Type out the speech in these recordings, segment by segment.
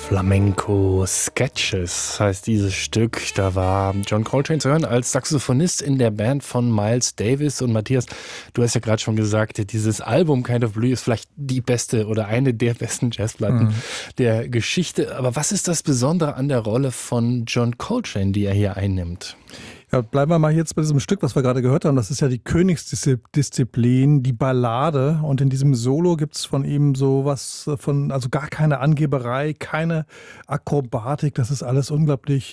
Flamenco Sketches heißt dieses Stück. Da war John Coltrane zu hören als Saxophonist in der Band von Miles Davis. Und Matthias, du hast ja gerade schon gesagt, dieses Album Kind of Blue ist vielleicht die beste oder eine der besten Jazzplatten der Geschichte. Aber was ist das Besondere an der Rolle von John Coltrane, die er hier einnimmt? Ja, bleiben wir mal jetzt bei diesem Stück, was wir gerade gehört haben. Das ist ja die Königsdisziplin, die Ballade. Und in diesem Solo gibt es von ihm sowas von, also gar keine Angeberei, keine Akrobatik. Das ist alles unglaublich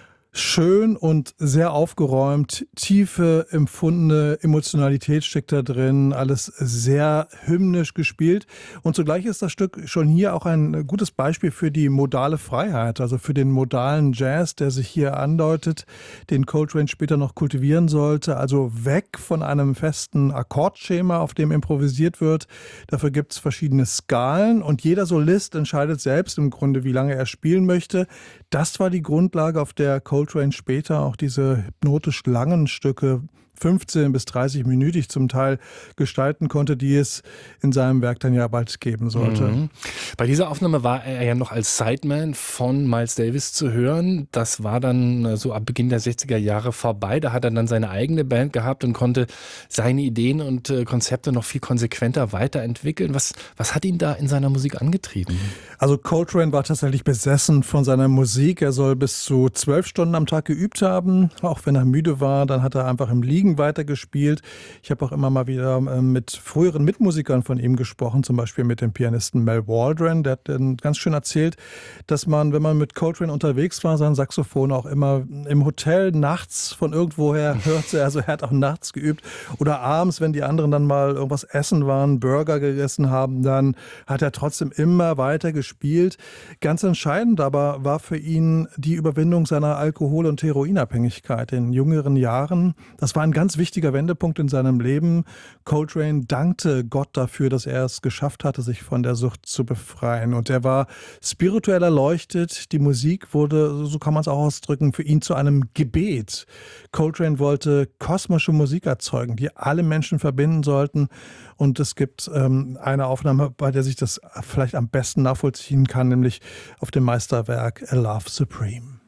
schön und sehr aufgeräumt, tiefe, empfundene Emotionalität steckt da drin, alles sehr hymnisch gespielt. Und zugleich ist das Stück schon hier auch ein gutes Beispiel für die modale Freiheit, also für den modalen Jazz, der sich hier andeutet, den Coltrane später noch kultivieren sollte. Also weg von einem festen Akkordschema, auf dem improvisiert wird. Dafür gibt es verschiedene Skalen und jeder Solist entscheidet selbst im Grunde, wie lange er spielen möchte. Das war die Grundlage, auf der Coltrane später auch diese hypnotisch langen Stücke 15 bis 30 minütig zum Teil gestalten konnte, die es in seinem Werk dann ja bald geben sollte. Bei dieser Aufnahme war er ja noch als Sideman von Miles Davis zu hören. Das war dann so ab Beginn der 60er Jahre vorbei. Da hat er dann seine eigene Band gehabt und konnte seine Ideen und Konzepte noch viel konsequenter weiterentwickeln. Was hat ihn da in seiner Musik angetrieben? Also Coltrane war tatsächlich besessen von seiner Musik. Er soll bis zu 12 Stunden am Tag geübt haben. Auch wenn er müde war, dann hat er einfach im Liegen weitergespielt. Ich habe auch immer mal wieder mit früheren Mitmusikern von ihm gesprochen, zum Beispiel mit dem Pianisten Mel Waldron. Der hat dann ganz schön erzählt, dass man, wenn man mit Coltrane unterwegs war, sein Saxophon auch immer im Hotel nachts von irgendwoher hörte. Also er hat auch nachts geübt. Oder abends, wenn die anderen dann mal irgendwas essen waren, Burger gegessen haben, dann hat er trotzdem immer weiter gespielt. Ganz entscheidend aber war für ihn die Überwindung seiner Alkohol- und Heroinabhängigkeit in jüngeren Jahren. Das war ein ganz wichtiger Wendepunkt in seinem Leben. Coltrane dankte Gott dafür, dass er es geschafft hatte, sich von der Sucht zu befreien. Und er war spirituell erleuchtet. Die Musik wurde, so kann man es auch ausdrücken, für ihn zu einem Gebet. Coltrane wollte kosmische Musik erzeugen, die alle Menschen verbinden sollten. Und es gibt eine Aufnahme, bei der sich das vielleicht am besten nachvollziehen kann, nämlich auf dem Meisterwerk A Love Supreme.